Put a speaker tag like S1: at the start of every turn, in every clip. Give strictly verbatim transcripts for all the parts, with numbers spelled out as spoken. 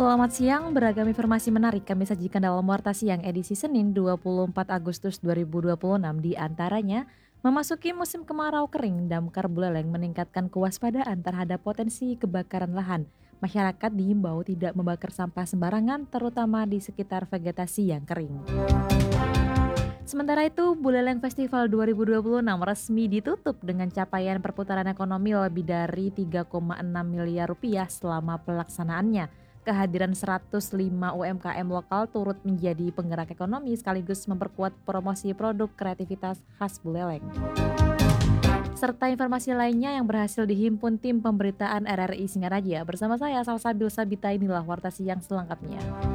S1: Selamat siang, beragam informasi menarik kami sajikan dalam Warta Siang edisi Senin dua puluh empat Agustus dua ribu dua puluh enam. Di antaranya, memasuki musim kemarau kering, Damkar Buleleng meningkatkan kewaspadaan terhadap potensi kebakaran lahan. Masyarakat diimbau tidak membakar sampah sembarangan, terutama di sekitar vegetasi yang kering. Sementara itu, Buleleng Festival dua ribu dua puluh enam resmi ditutup dengan capaian perputaran ekonomi lebih dari tiga koma enam miliar rupiah selama pelaksanaannya. Kehadiran seratus lima U M K M lokal turut menjadi penggerak ekonomi sekaligus memperkuat promosi produk kreativitas khas Buleleng. Serta informasi lainnya yang berhasil dihimpun tim pemberitaan R R I Singaraja. Bersama saya Salsabil Sabita, inilah Warta Siang selengkapnya.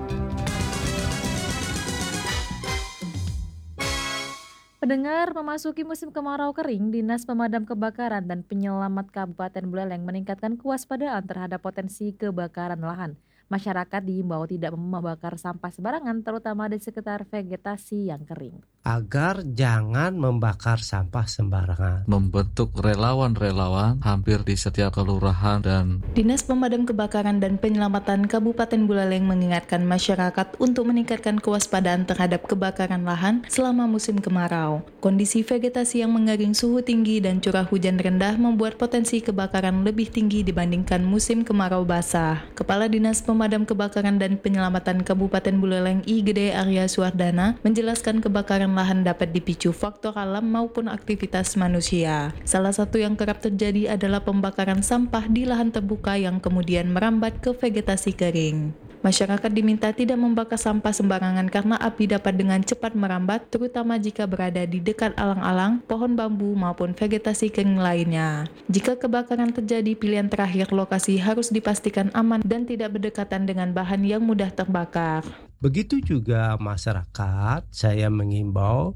S1: Pendengar, memasuki musim kemarau kering, Dinas Pemadam Kebakaran dan Penyelamat Kabupaten Buleleng meningkatkan kewaspadaan terhadap potensi kebakaran lahan. Masyarakat diimbau tidak membakar sampah sembarangan, terutama di sekitar vegetasi yang kering.
S2: Agar jangan membakar sampah sembarangan.
S3: Membentuk relawan-relawan hampir di setiap kelurahan dan
S4: Dinas Pemadam Kebakaran dan Penyelamatan Kabupaten Buleleng mengingatkan masyarakat untuk meningkatkan kewaspadaan terhadap kebakaran lahan selama musim kemarau. Kondisi vegetasi yang mengering, suhu tinggi dan curah hujan rendah membuat potensi kebakaran lebih tinggi dibandingkan musim kemarau basah. Kepala Dinas Pemadam Kebakaran dan Penyelamatan Kabupaten Buleleng I Gede Arya Suwardana menjelaskan kebakaran lahan dapat dipicu faktor alam maupun aktivitas manusia. Salah satu yang kerap terjadi adalah pembakaran sampah di lahan terbuka yang kemudian merambat ke vegetasi kering. Masyarakat diminta tidak membakar sampah sembarangan karena api dapat dengan cepat merambat, terutama jika berada di dekat alang-alang, pohon bambu maupun vegetasi kering lainnya. Jika kebakaran terjadi, pilihan terakhir lokasi harus dipastikan aman dan tidak berdekatan dengan bahan yang mudah terbakar.
S2: Begitu juga masyarakat, saya mengimbau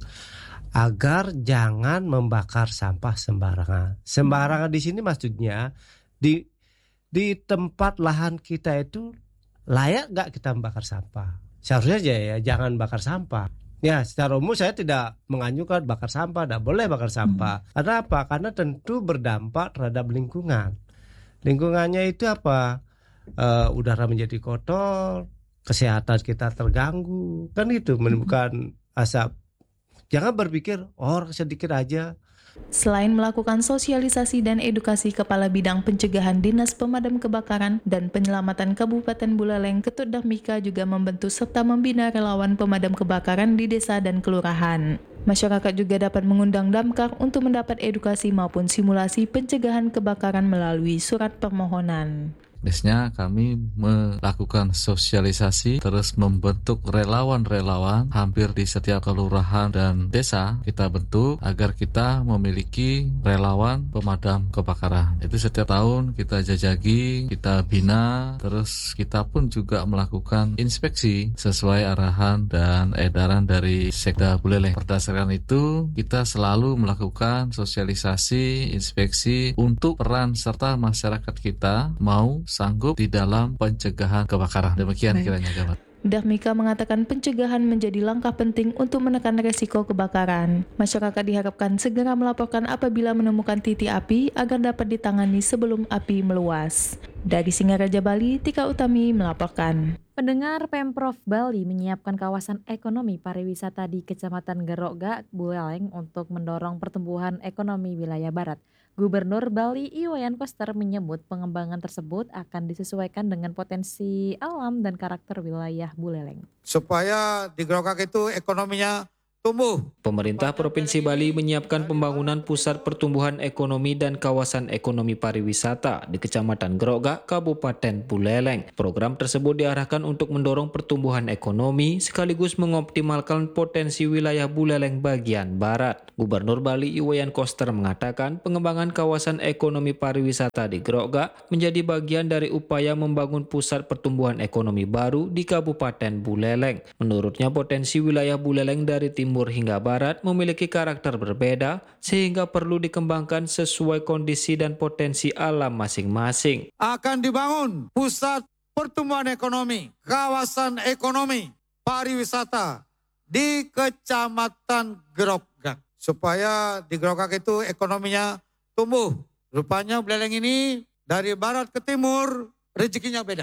S2: agar jangan membakar sampah sembarangan. Sembarangan di sini maksudnya di di tempat lahan kita itu layak nggak kita membakar sampah? Seharusnya aja ya jangan bakar sampah. Ya, secara umum saya tidak menganjurkan bakar sampah, tidak boleh bakar sampah. Hmm. Karena apa? Karena tentu berdampak terhadap lingkungan. Lingkungannya itu apa? Uh, udara menjadi kotor, kesehatan kita terganggu, kan itu menimbulkan asap. Jangan berpikir oh sedikit aja.
S4: Selain melakukan sosialisasi dan edukasi, Kepala Bidang Pencegahan Dinas Pemadam Kebakaran dan Penyelamatan Kabupaten Buleleng, Ketut Dahmika juga membentuk serta membina relawan pemadam kebakaran di desa dan kelurahan. Masyarakat juga dapat mengundang Damkar untuk mendapat edukasi maupun simulasi pencegahan kebakaran melalui surat permohonan.
S3: Biasanya kami melakukan sosialisasi terus membentuk relawan-relawan hampir di setiap kelurahan dan desa kita bentuk agar kita memiliki relawan pemadam kebakaran. Itu setiap tahun kita jajaki, kita bina, terus kita pun juga melakukan inspeksi sesuai arahan dan edaran dari Sekda Buleleng. Berdasarkan itu kita selalu melakukan sosialisasi, inspeksi untuk peran serta masyarakat kita mau sanggup di dalam pencegahan kebakaran. Demikian
S4: Baik.
S3: kiranya kawan.
S4: Dahmika mengatakan pencegahan menjadi langkah penting untuk menekan resiko kebakaran. Masyarakat diharapkan segera melaporkan apabila menemukan titik api agar dapat ditangani sebelum api meluas. Dari Singaraja, Bali, Tika Utami melaporkan.
S1: Pendengar, Pemprov Bali menyiapkan kawasan ekonomi pariwisata di Kecamatan Gerokga, Buleleng untuk mendorong pertumbuhan ekonomi wilayah barat. Gubernur Bali Iwayan Koster menyebut pengembangan tersebut akan disesuaikan dengan potensi alam dan karakter wilayah Buleleng.
S5: Supaya di Gerokga itu ekonominya tumbuh.
S6: Pemerintah Provinsi Bali menyiapkan pembangunan pusat pertumbuhan ekonomi dan kawasan ekonomi pariwisata di Kecamatan Gerokga, Kabupaten Buleleng. Program tersebut diarahkan untuk mendorong pertumbuhan ekonomi sekaligus mengoptimalkan potensi wilayah Buleleng bagian barat. Gubernur Bali Iwayan Koster mengatakan pengembangan kawasan ekonomi pariwisata di Gerokga menjadi bagian dari upaya membangun pusat pertumbuhan ekonomi baru di Kabupaten Buleleng. Menurutnya potensi wilayah Buleleng dari timur timur hingga barat memiliki karakter berbeda sehingga perlu dikembangkan sesuai kondisi dan potensi alam masing-masing.
S5: Akan dibangun pusat pertumbuhan ekonomi, kawasan ekonomi, pariwisata di Kecamatan Gerokga. Supaya di Gerokga itu ekonominya tumbuh. Rupanya Buleleng ini dari barat ke timur rezekinya beda.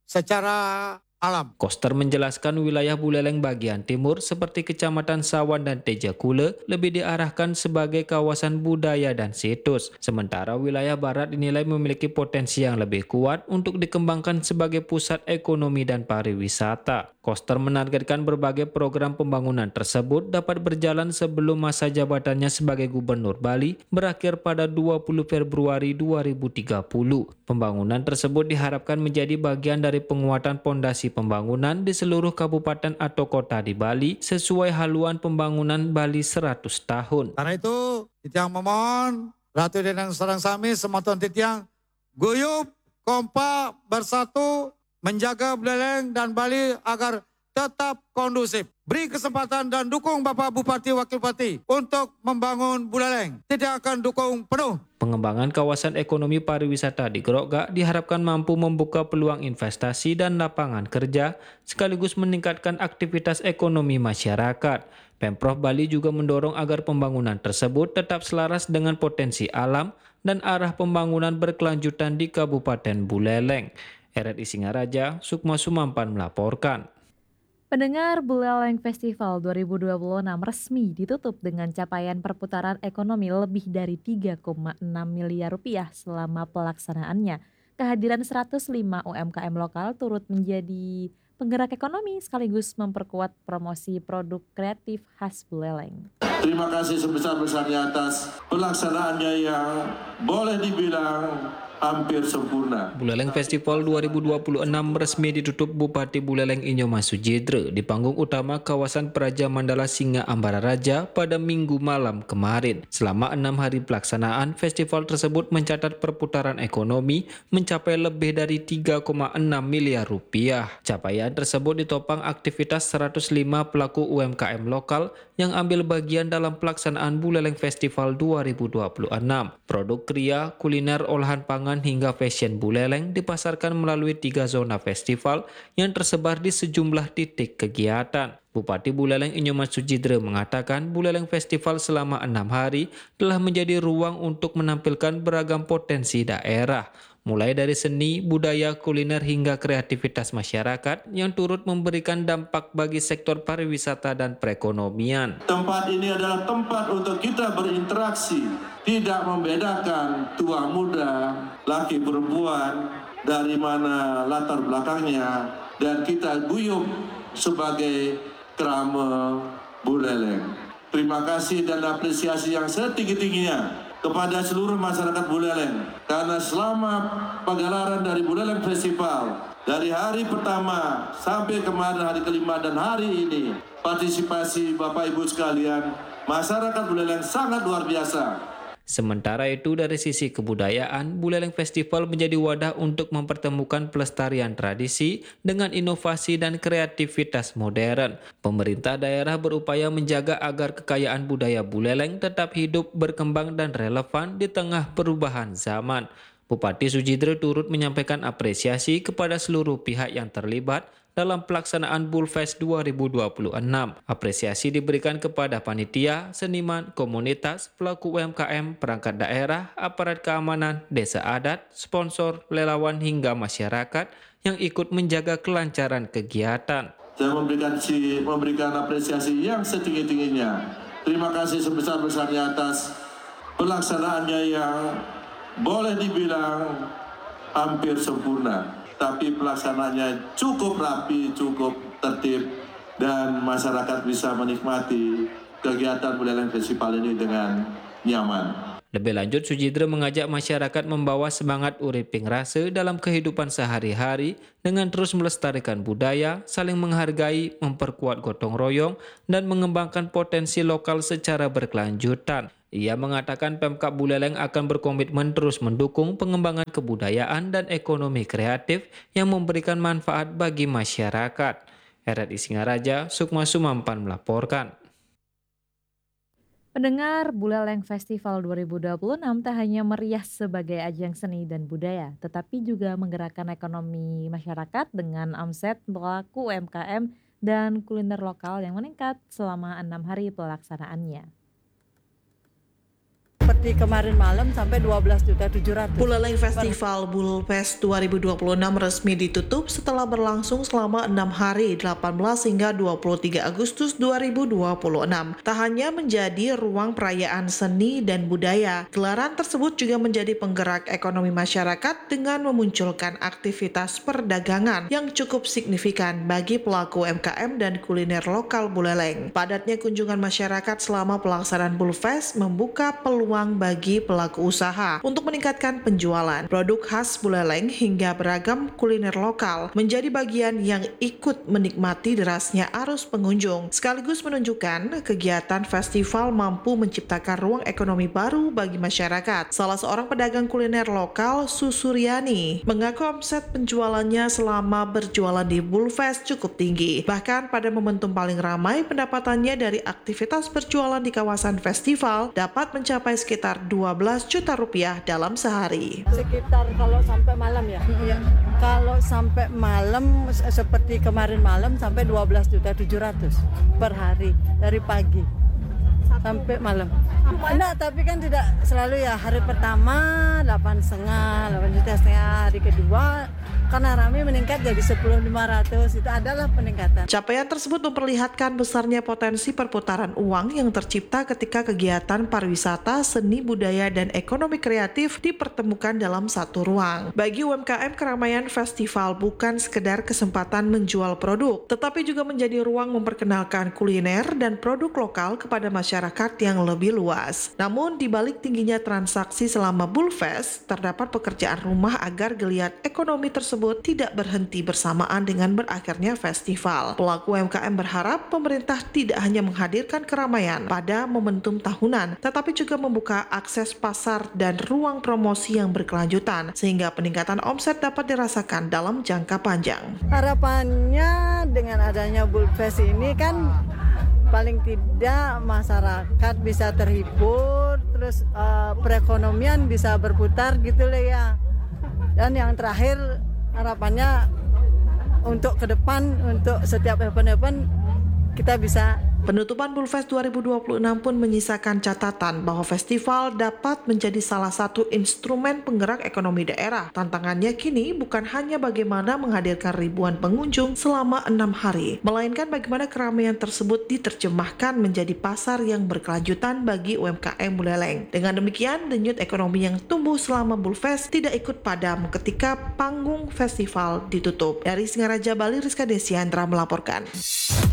S5: secara alam.
S6: Koster menjelaskan wilayah Buleleng bagian timur seperti Kecamatan Sawan dan Tejakule lebih diarahkan sebagai kawasan budaya dan situs. Sementara wilayah barat dinilai memiliki potensi yang lebih kuat untuk dikembangkan sebagai pusat ekonomi dan pariwisata. Koster menargetkan berbagai program pembangunan tersebut dapat berjalan sebelum masa jabatannya sebagai Gubernur Bali berakhir pada dua puluh Februari dua ribu tiga puluh. Pembangunan tersebut diharapkan menjadi bagian dari penguatan pondasi pembangunan di seluruh kabupaten atau kota di Bali sesuai haluan pembangunan Bali seratus tahun.
S5: Karena itu, Titiang memohon, Ratu Denang Sarang Sami, Sematon Titiang, guyup, kompak, bersatu, menjaga Buleleng dan Bali agar tetap kondusif. Beri kesempatan dan dukung Bapak Bupati Wakil Bupati untuk membangun Buleleng. Tidak akan dukung penuh.
S6: Pengembangan kawasan ekonomi pariwisata di Grogga diharapkan mampu membuka peluang investasi dan lapangan kerja, sekaligus meningkatkan aktivitas ekonomi masyarakat. Pemprov Bali juga mendorong agar pembangunan tersebut tetap selaras dengan potensi alam dan arah pembangunan berkelanjutan di Kabupaten Buleleng. R R I Singaraja, Sukma Sumampan melaporkan.
S1: Pendengar, Buleleng Festival dua ribu dua puluh enam resmi ditutup dengan capaian perputaran ekonomi lebih dari tiga koma enam miliar rupiah selama pelaksanaannya. Kehadiran seratus lima U M K M lokal turut menjadi penggerak ekonomi sekaligus memperkuat promosi produk kreatif khas Buleleng.
S7: Terima kasih sebesar-besarnya atas pelaksanaannya yang boleh dibilang hampir sempurna.
S6: Buleleng Festival dua ribu dua puluh enam resmi ditutup Bupati Buleleng Inyoma Sujidre di panggung utama kawasan Praja Mandala Singa Ambara Raja pada Minggu malam kemarin. Selama enam hari pelaksanaan, festival tersebut mencatat perputaran ekonomi mencapai lebih dari tiga koma enam miliar rupiah. Capaian tersebut ditopang aktivitas seratus lima pelaku U M K M lokal yang ambil bagian dalam pelaksanaan Buleleng Festival dua ribu dua puluh enam. Produk kria, kuliner, olahan pangan hingga fashion Buleleng dipasarkan melalui tiga zona festival yang tersebar di sejumlah titik kegiatan. Bupati Buleleng Inyoma Sujidre mengatakan Buleleng Festival selama enam hari telah menjadi ruang untuk menampilkan beragam potensi daerah, mulai dari seni, budaya, kuliner hingga kreativitas masyarakat yang turut memberikan dampak bagi sektor pariwisata dan perekonomian.
S7: Tempat ini adalah tempat untuk kita berinteraksi, tidak membedakan tua muda, laki perempuan, dari mana latar belakangnya, dan kita guyup sebagai Krama Buleleng. Terima kasih dan apresiasi yang setinggi-tingginya kepada seluruh masyarakat Buleleng, karena selama pagelaran dari Buleleng Festival dari hari pertama sampai kemarin hari kelima dan hari ini, partisipasi Bapak Ibu sekalian, masyarakat Buleleng sangat luar biasa.
S6: Sementara itu dari sisi kebudayaan, Buleleng Festival menjadi wadah untuk mempertemukan pelestarian tradisi dengan inovasi dan kreativitas modern. Pemerintah daerah berupaya menjaga agar kekayaan budaya Buleleng tetap hidup, berkembang dan relevan di tengah perubahan zaman. Bupati Sujidre turut menyampaikan apresiasi kepada seluruh pihak yang terlibat dalam pelaksanaan Bulfest dua ribu dua puluh enam. Apresiasi diberikan kepada panitia, seniman, komunitas, pelaku U M K M, perangkat daerah, aparat keamanan, desa adat, sponsor, relawan hingga masyarakat yang ikut menjaga kelancaran kegiatan.
S7: Saya memberikan, memberikan apresiasi yang setinggi-tingginya. Terima kasih sebesar-besarnya atas pelaksanaannya yang boleh dibilang hampir sempurna. Tapi pelaksanaannya cukup rapi, cukup tertib, dan masyarakat bisa menikmati kegiatan Buleleng Festival ini dengan nyaman.
S6: Lebih lanjut, Sujidre mengajak masyarakat membawa semangat uriping rase dalam kehidupan sehari-hari dengan terus melestarikan budaya, saling menghargai, memperkuat gotong royong, dan mengembangkan potensi lokal secara berkelanjutan. Ia mengatakan Pemkab Buleleng akan berkomitmen terus mendukung pengembangan kebudayaan dan ekonomi kreatif yang memberikan manfaat bagi masyarakat. R R I Singaraja, Sukma Sumampan melaporkan.
S1: Pendengar, Buleleng Festival dua ribu dua puluh enam tak hanya meriah sebagai ajang seni dan budaya, tetapi juga menggerakkan ekonomi masyarakat dengan omset pelaku U M K M dan kuliner lokal yang meningkat selama enam hari pelaksanaannya.
S8: seperti kemarin malam sampai dua belas juta tujuh ratus.
S9: Buleleng Festival Bulfest dua ribu dua puluh enam resmi ditutup setelah berlangsung selama enam hari delapan belas hingga dua puluh tiga Agustus dua ribu dua puluh enam. Tak hanya menjadi ruang perayaan seni dan budaya, gelaran tersebut juga menjadi penggerak ekonomi masyarakat dengan memunculkan aktivitas perdagangan yang cukup signifikan bagi pelaku U M K M dan kuliner lokal Buleleng. Padatnya kunjungan masyarakat selama pelaksanaan Bulfest membuka peluang bagi pelaku usaha untuk meningkatkan penjualan produk khas Buleleng hingga beragam kuliner lokal menjadi bagian yang ikut menikmati derasnya arus pengunjung, sekaligus menunjukkan kegiatan festival mampu menciptakan ruang ekonomi baru bagi masyarakat. Salah seorang pedagang kuliner lokal, Susuryani, mengaku omset penjualannya selama berjualan di Bulfest cukup tinggi. Bahkan pada momentum paling ramai, pendapatannya dari aktivitas berjualan di kawasan festival dapat mencapai sekitar dua belas juta rupiah dalam sehari.
S8: Sekitar kalau sampai malam ya. ya. Kalau sampai malam seperti kemarin malam sampai dua belas juta tujuh ratus per hari dari pagi sampai malam. Enggak, tapi kan tidak selalu ya. Hari pertama delapan setengah, delapan juta setengah. Hari kedua karena ramai meningkat jadi sepuluh ribu lima ratus, itu adalah peningkatan.
S9: Capaian tersebut memperlihatkan besarnya potensi perputaran uang yang tercipta ketika kegiatan pariwisata, seni budaya, dan ekonomi kreatif dipertemukan dalam satu ruang. Bagi U M K M, keramaian festival bukan sekedar kesempatan menjual produk, tetapi juga menjadi ruang memperkenalkan kuliner dan produk lokal kepada masyarakat yang lebih luas. Namun, di balik tingginya transaksi selama Bulfest, terdapat pekerjaan rumah agar geliat ekonomi tersebut tidak berhenti bersamaan dengan berakhirnya festival. Pelaku U M K M berharap pemerintah tidak hanya menghadirkan keramaian pada momentum tahunan, tetapi juga membuka akses pasar dan ruang promosi yang berkelanjutan, sehingga peningkatan omset dapat dirasakan dalam jangka panjang.
S8: Harapannya dengan adanya Bulfest ini kan paling tidak masyarakat bisa terhibur, terus uh, perekonomian bisa berputar gitu loh ya. Dan yang terakhir harapannya untuk ke depan, untuk setiap event-event kita bisa.
S9: Penutupan Bulfest dua ribu dua puluh enam pun menyisakan catatan bahwa festival dapat menjadi salah satu instrumen penggerak ekonomi daerah. Tantangannya kini bukan hanya bagaimana menghadirkan ribuan pengunjung selama enam hari, melainkan bagaimana keramaian tersebut diterjemahkan menjadi pasar yang berkelanjutan bagi U M K M Buleleng. Dengan demikian, denyut ekonomi yang tumbuh selama Bulfest tidak ikut padam ketika panggung festival ditutup. Dari Singaraja, Bali, Rizka Desiandra melaporkan.